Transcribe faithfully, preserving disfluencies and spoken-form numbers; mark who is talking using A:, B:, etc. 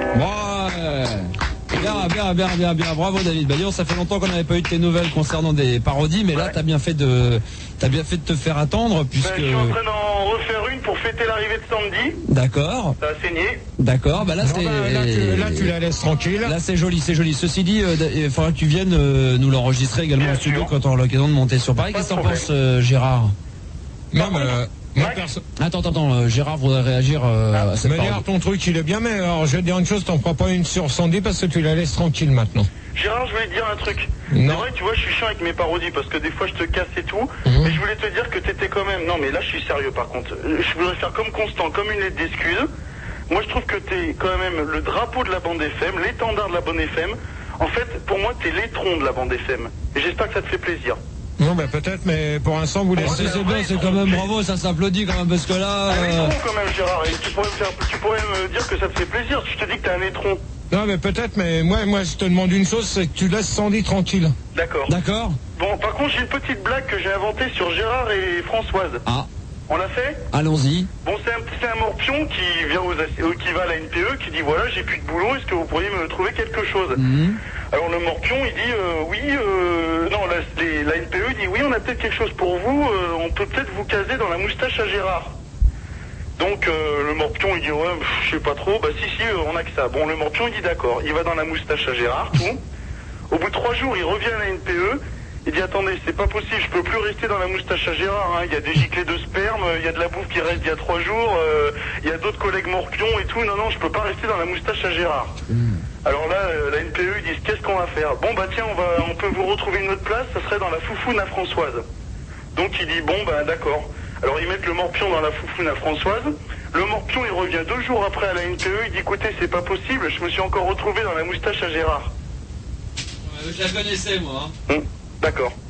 A: Ouais. Bien, bien, bien, bien, bien. Bravo David. Bah, disons, ça fait longtemps qu'on n'avait pas eu de tes nouvelles concernant des parodies, mais là,
B: ouais.
A: t'as bien fait de, t'as bien fait de te faire attendre, puisque.
B: Ben, je suis en train d'en refaire une pour fêter l'arrivée de Sandy.
A: D'accord.
B: Ça a saigné.
A: D'accord. Bah là,
C: Non,
A: c'est.
C: bah, là, tu, là, tu la laisses tranquille.
A: Là, c'est joli, c'est joli. Ceci dit, euh, il faudra que tu viennes euh, nous l'enregistrer également
B: Bien
A: au studio
B: sûr.
A: quand on aura l'occasion de monter sur Paris.
B: Pas de
A: Qu'est-ce que t'en
B: problème.
A: penses, euh, Gérard?
C: Non, mais, euh, moi,
B: Max
C: perso-
A: Attends, attends, attends. euh, Gérard voudrait réagir euh, à cette
C: Mais
A: parodie.
C: d'ailleurs, ton truc, il est bien, mais alors, je vais te dire une chose, t'en prends pas une sur Sandy parce que tu la laisses tranquille maintenant.
B: Gérard, je voulais te dire un truc.
C: Non.
B: C'est vrai, tu vois, je suis chiant avec mes parodies parce que des fois je te casse et tout.
C: Mhm.
B: Mais je voulais te dire que t'étais quand même. Non, mais là je suis sérieux par contre. Euh, Je voudrais faire comme Constant, comme une lettre d'excuse. Moi je trouve que t'es quand même le drapeau de la bande F M, l'étendard de la bande F M. En fait, pour moi, t'es l'étron de la bande F M. Et j'espère que ça te fait plaisir.
C: Non, bah, peut-être, mais pour l'instant, vous
A: C'est
C: laissez.
A: c'est bien, c'est quand même bravo, ça s'applaudit quand même, parce que là.
B: Un
A: euh,
B: étron quand même, Gérard. Et tu pourrais, me faire, tu pourrais me dire que ça te fait plaisir. Je te dis que t'es un étron.
C: Non, mais peut-être, mais moi, moi, je te demande une chose, c'est que tu laisses Sandy tranquille.
B: D'accord.
A: D'accord.
B: Bon, par contre, j'ai une petite blague que j'ai inventée sur Gérard et Françoise.
A: Ah,
B: On l'a fait?
A: allons-y.
B: Bon, c'est un, c'est un morpion qui vient aux, ass- euh, qui va à la N P E, qui dit voilà, j'ai plus de boulot, est-ce que vous pourriez me trouver quelque chose?
A: Mhm.
B: Alors le morpion, il dit euh, oui, euh, non, la, les- la N P E dit oui, on a peut-être quelque chose pour vous, euh, on peut peut-être vous caser dans la moustache à Gérard. Donc euh, le morpion, il dit ouais, pff, je sais pas trop, bah si, si, euh, on a que ça. Bon, le morpion, il dit d'accord, il va dans la moustache à Gérard, tout. Au bout de trois jours, il revient à la N P E. Il dit attendez, c'est pas possible, je peux plus rester dans la moustache à Gérard, hein. Il y a des giclées de sperme, il y a de la bouffe qui reste d'il y a trois jours, euh, il y a d'autres collègues morpions et tout, non non, je peux pas rester dans la moustache à Gérard. Alors là, euh, la N P E, ils disent qu'est-ce qu'on va faire? Bon bah tiens, on va, on peut vous retrouver une autre place, ça serait dans la foufoune à Françoise. Donc il dit bon bah d'accord. Alors ils mettent le morpion dans la foufoune à Françoise. Le morpion il revient deux jours après à la N P E, il dit écoutez c'est pas possible, je me suis encore retrouvé dans la moustache à Gérard.
A: Je la connaissais, moi. Hein.
B: Hum, d'accord.